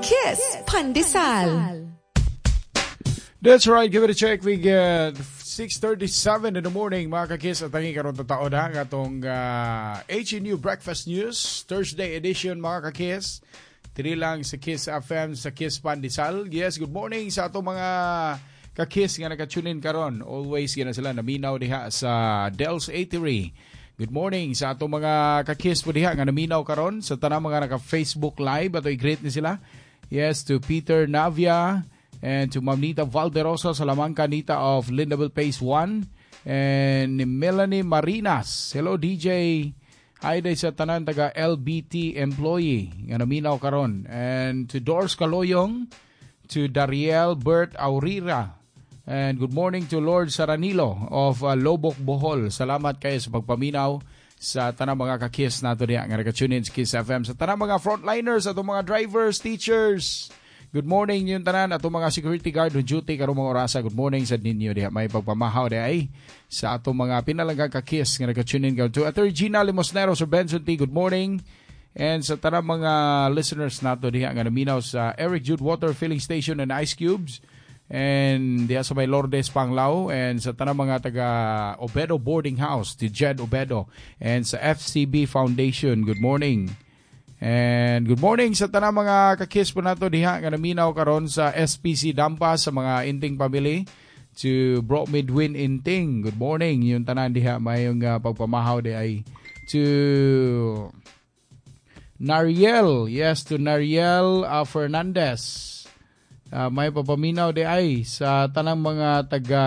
Kiss Pandesal. That's right, give it a check. We get 6:37 in the morning, mga kakis. At tangi karon tao na katong HNU Breakfast News, Thursday edition, mga kakis. Tiri lang sa Kiss FM, sa Kiss Pandesal. Yes, good morning sa atong mga kakis nga naka-tune in karon. Always gina sila naminaw diha sa Del's Eatery. Good morning sa atong mga kakis po diha nga naminaw karon sa tanang mga naka-Facebook Live. Ato i-greet ni sila. Yes, to Peter Navia and to Mamnita Valderosa Salamanca Nita of Lindaville Phase 1 and Melanie Marinas. Hello DJ. Hi day sa tanan taga LBT employee nga naminaw karon. And to Doris Caloyong, to Dariel Bert Aurira. And good morning to Lord Saranilo of Lobok, Bohol. Salamat kayo sa pagpaminaw sa tanang mga kakis nato diya nga naka-tune in sa Kiss FM. Sa tanang mga frontliners, atong mga drivers, teachers. Good morning yung tanan atong mga security guard on duty karong mga orasa. Good morning sa ninyo diha. May pagpamahaw diha ay sa atong mga pinalanggang kakis nga naka-tune in to Atty. Gina Limosnero sa Benson T. Good morning. And sa tanang mga listeners nato diha nga naminaw sa Eric Jude Water Filling Station and Ice Cubes. And diya sa may Lourdes Panglao and sa tanang mga taga Obedo Boarding House, to Jed Obedo and sa FCB Foundation. Good morning. And good morning sa tanang mga kakis po nato diha nga naminaw karon sa SPC Dampa sa mga Inting family, to Bro Midwin Inting. Good morning. Yung tanan diha mayong pagpamahaw di ay to Nariel. Yes, to Nariel Fernandez. May papaminaw di ay sa tanang mga taga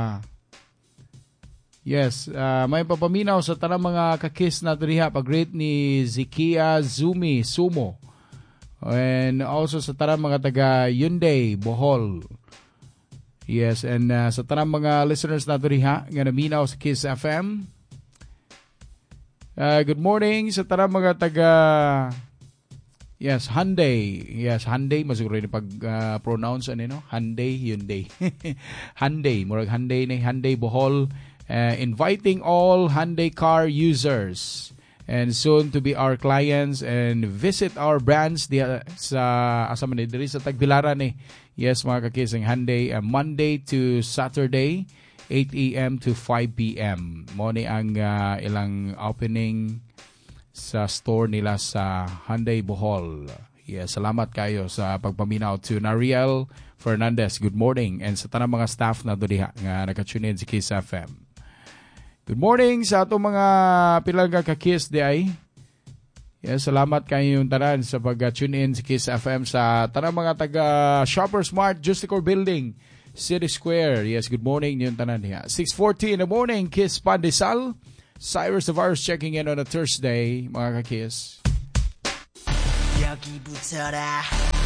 may papaminaw sa tanang mga kakis na diha pag-rate ni Zikia Zumi Sumo, and also sa tanang mga taga Hyundai Bohol. Yes, and sa tanang mga listeners na diha nga naminaw sa Kiss FM. Good morning sa tanang mga taga Hyundai. Yes, Hyundai. Masiguro yung pag-pronounce Hyundai, Hyundai. Hyundai. Murag Hyundai ni Hyundai Bohol. Inviting all Hyundai car users and soon to be our clients and visit our brands sa diri sa Tagbilaran ni. Yes, mga kakising Hyundai. Monday to Saturday, 8 a.m. to 5 p.m. Mo ni ang ilang opening sa store nila sa Hyundai Bohol. Yes, salamat kayo sa pagpaminaw to Nariel Fernandez. Good morning. And sa tanang mga staff na diha nga naka-tune in sa Kiss FM. Good morning sa atong mga pilang kakis di ay. Yes, salamat kayo yung tanan sa pag-tune in sa Kiss FM sa tanang mga taga Shopper Smart Justicor Building, City Square. Yes, good morning yung tanan diha. 6:40 in the morning, Kiss Pandesal. Cyrus Tavares checking in on a Thursday, mga kakis.